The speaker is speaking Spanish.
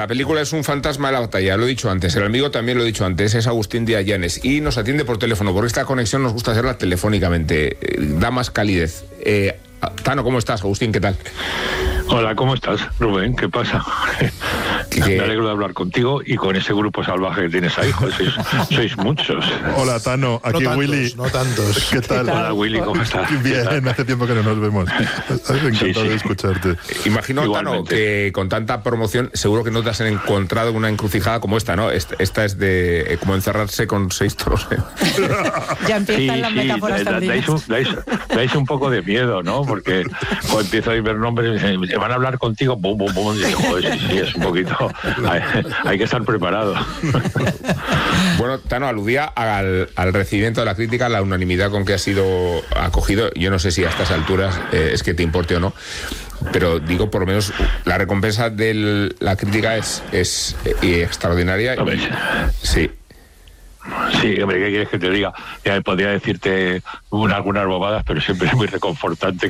la película es un fantasma de la batalla, lo he dicho antes. El amigo también lo he dicho antes, es Agustín Díaz Llanes. Y nos atiende por teléfono, porque esta conexión nos gusta hacerla telefónicamente. Da más calidez. Tano, ¿cómo estás, Agustín? ¿Qué tal? Hola, ¿cómo estás, Rubén? ¿Qué pasa? Me alegro de hablar contigo y con ese grupo salvaje que tienes ahí, joder, sois muchos. Hola, Tano, aquí no Willy. tantos, no tantos. ¿Qué tal? Hola, Willy, ¿cómo estás? Bien, hace tiempo que no nos vemos. Encantado de escucharte. Imagino, Tano, que con tanta promoción seguro que no te has encontrado una encrucijada como esta, ¿no? Esta es de como encerrarse con 6 toros. Ya empiezan las metáforas taurinas. Dais un poco de miedo, ¿no? Porque cuando empiezo a ver nombres, se van a hablar contigo, bum, bum, bum, y digo, joder, sí, es un poquito... Hay que estar preparado. Bueno, Tano, aludía al recibimiento de la crítica, la unanimidad con que ha sido acogido. Yo no sé si a estas alturas es que te importe o no, pero digo, por lo menos la recompensa de la crítica es extraordinaria. Sí. Sí, hombre, ¿qué quieres que te diga? Ya podría decirte algunas bobadas, pero siempre es muy reconfortante